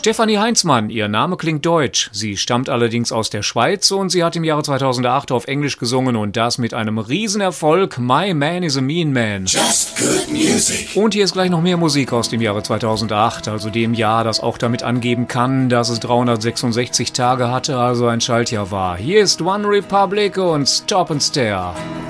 Stefanie Heinzmann, ihr Name klingt deutsch. Sie stammt allerdings aus der Schweiz und sie hat im Jahre 2008 auf Englisch gesungen und das mit einem Riesenerfolg. My Man is a Mean Man. Just good music. Und hier ist gleich noch mehr Musik aus dem Jahre 2008, also dem Jahr, das auch damit angeben kann, dass es 366 Tage hatte, also ein Schaltjahr war. Hier ist One Republic und Stop and Stare.